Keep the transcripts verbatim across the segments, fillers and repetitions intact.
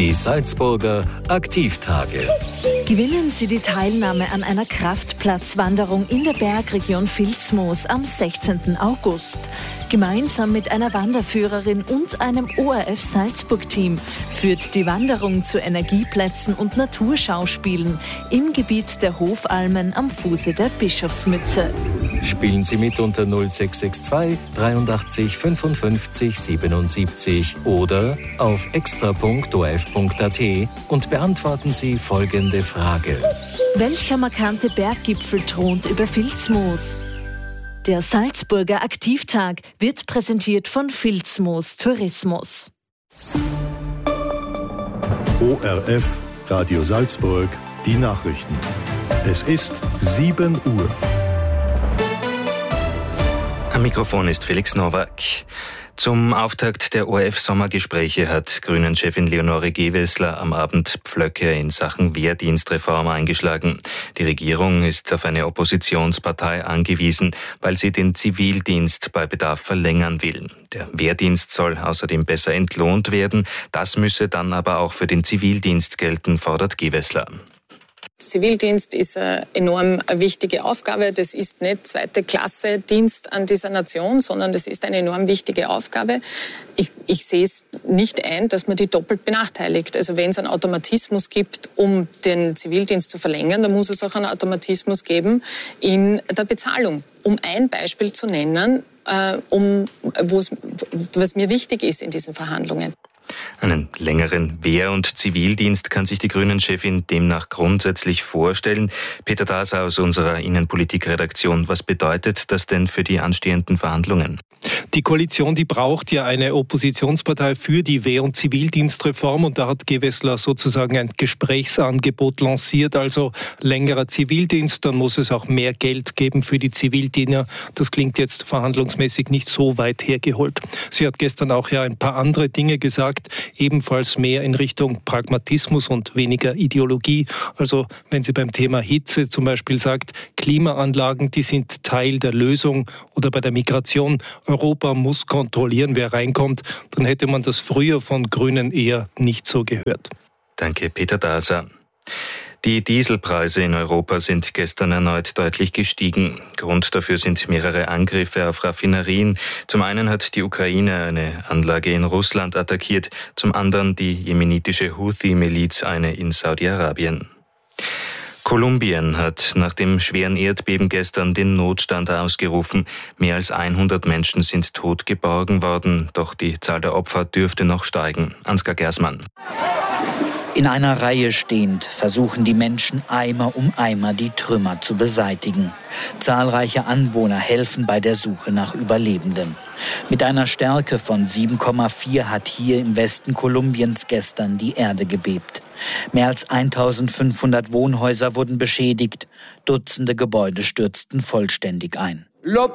Die Salzburger Aktivtage. Gewinnen Sie die Teilnahme an einer Kraftplatzwanderung in der Bergregion Vilsmoos am sechzehnten August. Gemeinsam mit einer Wanderführerin und einem O R F Salzburg-Team führt die Wanderung zu Energieplätzen und Naturschauspielen im Gebiet der Hofalmen am Fuße der Bischofsmütze. Spielen Sie mit unter null sechs sechs zwei dreiundachtzig fünfundfünfzig siebenundsiebzig oder auf extra punkt o r f punkt a t und beantworten Sie folgende Frage. Welcher markante Berggipfel thront über Vilsmoos? Der Salzburger Aktivtag wird präsentiert von Vilsmoos Tourismus. O R F, Radio Salzburg, die Nachrichten. Es ist sieben Uhr. Am Mikrofon ist Felix Nowak. Zum Auftakt der O R F-Sommergespräche hat Grünen-Chefin Leonore Gewessler am Abend Pflöcke in Sachen Wehrdienstreform eingeschlagen. Die Regierung ist auf eine Oppositionspartei angewiesen, weil sie den Zivildienst bei Bedarf verlängern will. Der Wehrdienst soll außerdem besser entlohnt werden. Das müsse dann aber auch für den Zivildienst gelten, fordert Gewessler. Zivildienst ist eine enorm wichtige Aufgabe. Das ist nicht zweite Klasse Dienst an dieser Nation, sondern das ist eine enorm wichtige Aufgabe. Ich, ich sehe es nicht ein, dass man die doppelt benachteiligt. Also wenn es einen Automatismus gibt, um den Zivildienst zu verlängern, dann muss es auch einen Automatismus geben in der Bezahlung. Um ein Beispiel zu nennen, äh, um, wo's, was mir wichtig ist in diesen Verhandlungen. Einen längeren Wehr- und Zivildienst kann sich die Grünen-Chefin demnach grundsätzlich vorstellen. Peter Daser aus unserer Innenpolitik-Redaktion. Was bedeutet das denn für die anstehenden Verhandlungen? Die Koalition, die braucht ja eine Oppositionspartei für die Wehr- und Zivildienstreform und da hat Gewessler sozusagen ein Gesprächsangebot lanciert, also längerer Zivildienst, dann muss es auch mehr Geld geben für die Zivildiener. Das klingt jetzt verhandlungsmäßig nicht so weit hergeholt. Sie hat gestern auch ja ein paar andere Dinge gesagt, ebenfalls mehr in Richtung Pragmatismus und weniger Ideologie. Also wenn sie beim Thema Hitze zum Beispiel sagt, Klimaanlagen, die sind Teil der Lösung oder bei der Migration, Europa muss kontrollieren, wer reinkommt, dann hätte man das früher von Grünen eher nicht so gehört. Danke, Peter Daser. Die Dieselpreise in Europa sind gestern erneut deutlich gestiegen. Grund dafür sind mehrere Angriffe auf Raffinerien. Zum einen hat die Ukraine eine Anlage in Russland attackiert, zum anderen die jemenitische Houthi-Miliz eine in Saudi-Arabien. Kolumbien hat nach dem schweren Erdbeben gestern den Notstand ausgerufen. Mehr als hundert Menschen sind tot geborgen worden, doch die Zahl der Opfer dürfte noch steigen. Ansgar Gersmann. In einer Reihe stehend versuchen die Menschen Eimer um Eimer die Trümmer zu beseitigen. Zahlreiche Anwohner helfen bei der Suche nach Überlebenden. Mit einer Stärke von sieben Komma vier hat hier im Westen Kolumbiens gestern die Erde gebebt. Mehr als eintausendfünfhundert Wohnhäuser wurden beschädigt, Dutzende Gebäude stürzten vollständig ein.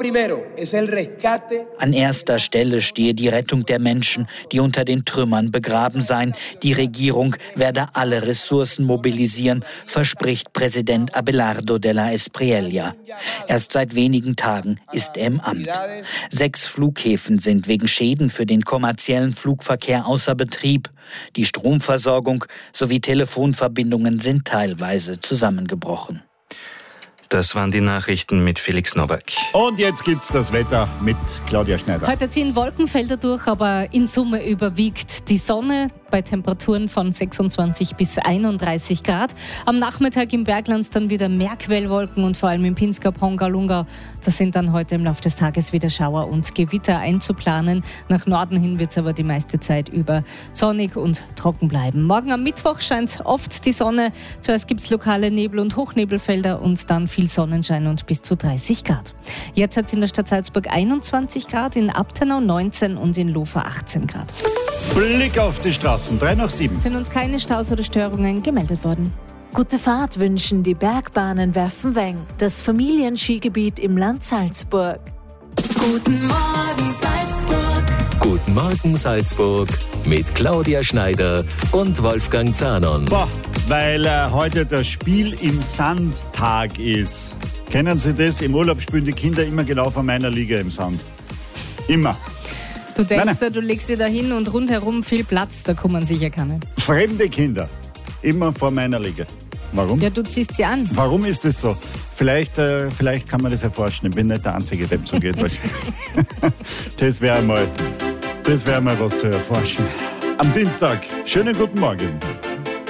An erster Stelle stehe die Rettung der Menschen, die unter den Trümmern begraben seien. Die Regierung werde alle Ressourcen mobilisieren, verspricht Präsident Abelardo de la Espriella. Erst seit wenigen Tagen ist er im Amt. Sechs Flughäfen sind wegen Schäden für den kommerziellen Flugverkehr außer Betrieb. Die Stromversorgung sowie Telefonverbindungen sind teilweise zusammengebrochen. Das waren die Nachrichten mit Felix Nowak. Und jetzt gibt's das Wetter mit Claudia Schneider. Heute ziehen Wolkenfelder durch, aber in Summe überwiegt die Sonne bei Temperaturen von sechsundzwanzig bis einunddreißig Grad. Am Nachmittag im Bergland dann wieder mehr Quellwolken und vor allem im Pinzgau, Pongau, Lungau. Das sind dann heute im Laufe des Tages wieder Schauer und Gewitter einzuplanen. Nach Norden hin wird es aber die meiste Zeit über sonnig und trocken bleiben. Morgen am Mittwoch scheint oft die Sonne. Zuerst gibt es lokale Nebel- und Hochnebelfelder und dann viel Sonnenschein und bis zu dreißig Grad. Jetzt hat es in der Stadt Salzburg einundzwanzig Grad, in Abtenau neunzehn und in Lofa achtzehn Grad. Blick auf die Straßen, drei nach sieben. Sind uns keine Staus oder Störungen gemeldet worden. Gute Fahrt wünschen die Bergbahnen Werfenweng, das Familienskigebiet im Land Salzburg. Guten Morgen Salzburg. Guten Morgen Salzburg mit Claudia Schneider und Wolfgang Zahnon. Boah, weil äh, heute das Spiel im Sand-Tag ist. Kennen Sie das? Im Urlaub spielen die Kinder immer genau vor meiner Liga im Sand. Immer. Du denkst, nein, nein. du legst dir da hin und rundherum viel Platz, da kommen sicher keine. Fremde Kinder, immer vor meiner Liege. Warum? Ja, du ziehst sie an. Warum ist das so? Vielleicht, äh, vielleicht kann man das erforschen. Ich bin nicht der Einzige, dem so geht. Das wäre mal, das wäre mal was zu erforschen. Am Dienstag. Schönen guten Morgen.